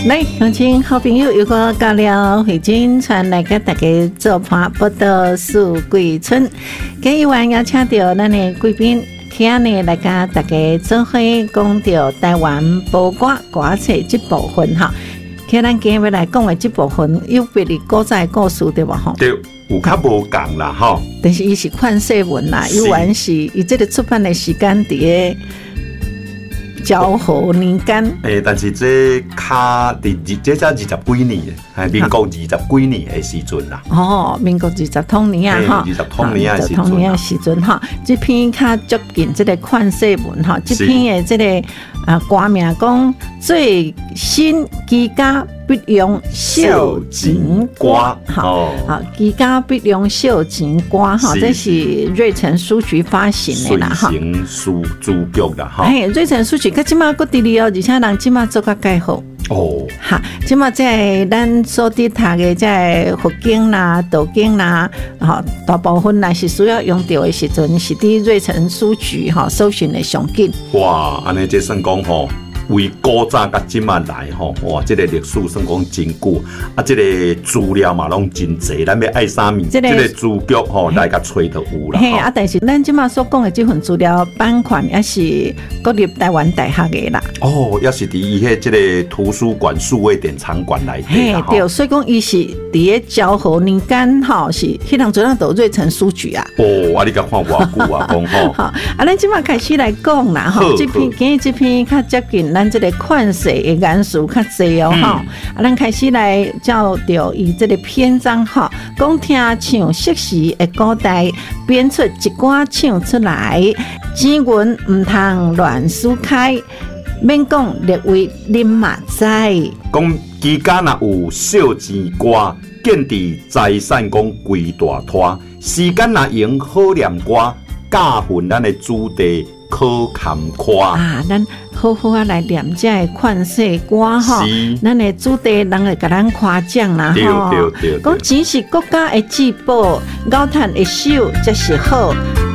来，乡亲好朋友，又个到了惠金传来给大家做盘报道四季春。今一晚邀请到咱的贵宾，今日呢来跟大家做伙讲到台湾报歌歌册这部分哈。其实咱今日来讲的这部分有别的古早故事对吧？吼， 对，有较无共啦吼。 但是伊是款式文啦，有完是伊这个出版的时间伫昭和年间， 但是这卡这才20几年的，民国20几年的时阵啦。 哦，民国20通年啊，哈 ，20通年的时阵， 的时阵哈，这篇较接近这个款式文哈，这篇的这个歌名讲最新居家必用孝钱歌，好，居家必用孝钱歌哈，这是瑞城书局发行的啦哈， 瑞城书局啦哈， 瑞城书局，佮即马佮伫哩哦，而且人即马做甲介好。 哦， 哈，即马在咱所伫读的在佛经啦、道经啦，哈，大部分啦是需要用到的时阵，是伫瑞城书局哈搜寻的上紧。 哇，安尼这算讲吼。为古早甲今仔来吼，哇，这个历史算讲真久，啊，这个资料嘛拢真济，咱要爱啥物，这个资局吼来甲找就有啦。 嘿，啊，但是咱今仔所讲的这份资料版权也是国立台湾大学的啦。 哦，也是伫伊迄这个图书馆数位典藏馆内底啦。 对，所以讲伊是伫个昭和年间吼，是迄当阵都瑞城书局啊。 哦，啊，你甲看偌久啊，讲吼。 好，啊，咱今仔开始来讲啦，吼，今日这篇较接近咱这个款式的元素较济哦，吼，啊，咱开始来照着伊这个篇章吼，讲听唱适时的古代编出一歌唱出来，钱银唔通乱输开，免讲列为恁嘛知。 讲居家若有孝钱歌，建置财产讲归大拖，时间若用好念歌，教训咱的子弟可坎坷啊！咱好好啊来念这个款式歌吼，咱的子弟人会甲咱夸奖啦吼。讲钱是国家的至宝，高赚一手才是好，